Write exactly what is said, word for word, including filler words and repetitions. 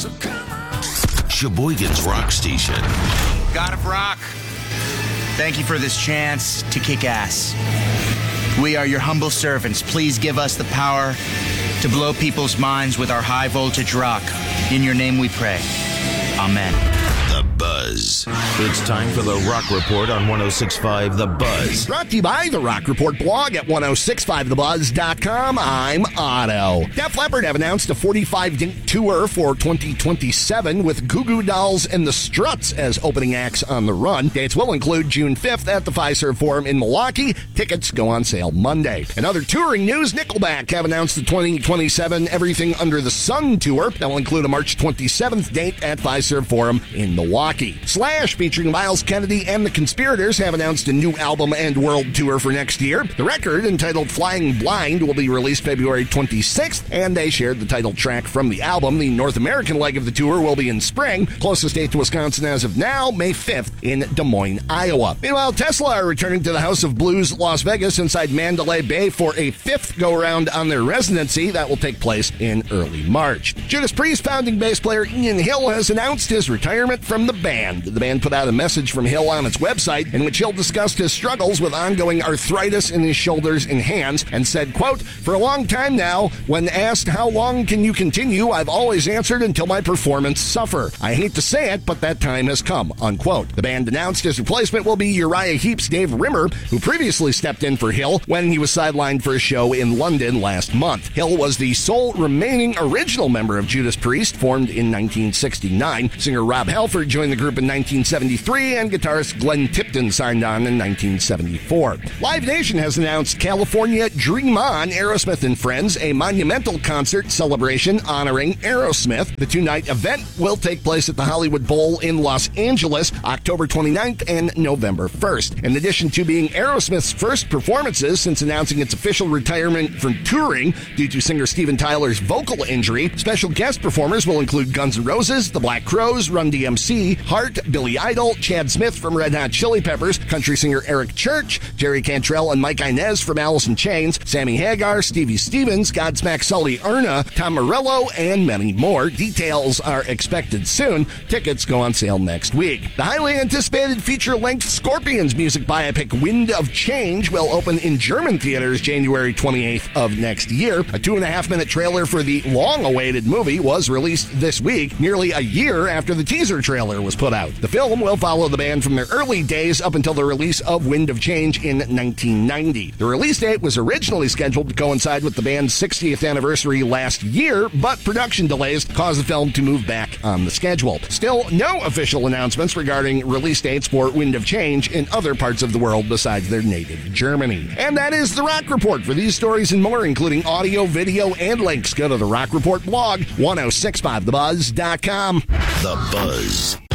Sheboygan's Rock Station. God of Rock, thank you for this chance to kick ass. We are your humble servants. Please give us the power to blow people's minds with our high voltage rock. In your name we pray. Amen. The Buzz. It's time for the Rock Report on one oh six point five The Buzz. Brought to you by the Rock Report blog at ten sixty-five the buzz dot com. I'm Otto. Def Leppard have announced a forty-five date tour for twenty twenty-seven with Goo Goo Dolls and the Struts as opening acts on the run. Dates will include June fifth at the Fiserv Forum in Milwaukee. Tickets go on sale Monday. In other touring news, Nickelback have announced the twenty twenty-seven Everything Under the Sun tour. That will include a March twenty-seventh date at Fiserv Forum in Milwaukee. Slash, featuring Miles Kennedy and the Conspirators, have announced a new album and world tour for next year. The record, entitled Flying Blind, will be released February twenty-sixth, and they shared the title track from the album. The North American leg of the tour will be in spring. Closest date to Wisconsin as of now, May fifth in Des Moines, Iowa. Meanwhile, Tesla are returning to the House of Blues Las Vegas inside Mandalay Bay for a fifth go-around on their residency. That will take place in early March. Judas Priest founding bass player Ian Hill has announced his retirement from the band. The band put out a message from Hill on its website in which Hill discussed his struggles with ongoing arthritis in his shoulders and hands and said, quote, "For a long time now, when asked how long can you continue, I've always answered until my performance suffer. I hate to say it, but that time has come," unquote. The band announced his replacement will be Uriah Heep's Dave Rimmer, who previously stepped in for Hill when he was sidelined for a show in London last month. Hill was the sole remaining original member of Judas Priest, formed in nineteen sixty-nine. Singer Rob Halford joined the group in nineteen seventy-three, and guitarist Glenn Tipton signed on in nineteen seventy-four. Live Nation has announced California Dream On, Aerosmith and Friends, a monumental concert celebration honoring Aerosmith. The two-night event will take place at the Hollywood Bowl in Los Angeles, October twenty-ninth and November first. In addition to being Aerosmith's first performances since announcing its official retirement from touring due to singer Steven Tyler's vocal injury, special guest performers will include Guns N' Roses, The Black Crowes, Run D M C, Heart, Billy Idol, Chad Smith from Red Hot Chili Peppers, country singer Eric Church, Jerry Cantrell and Mike Inez from Alice in Chains, Sammy Hagar, Stevie Stevens, Godsmack Sully Erna, Tom Morello, and many more. Details are expected soon. Tickets go on sale next week. The highly anticipated feature-length Scorpions music biopic Wind of Change will open in German theaters January twenty-eighth of next year. A two-and-a-half-minute trailer for the long-awaited movie was released this week, nearly a year after the teaser trailer was put out. The film will follow the band from their early days up until the release of Wind of Change in nineteen ninety. The release date was originally scheduled to coincide with the band's sixtieth anniversary last year, but production delays caused the film to move back on the schedule. Still, no official announcements regarding release dates for Wind of Change in other parts of the world besides their native Germany. And that is the Rock Report. For these stories and more, including audio, video, and links, go to the Rock Report blog, ten sixty-five the buzz dot com. The Buzz.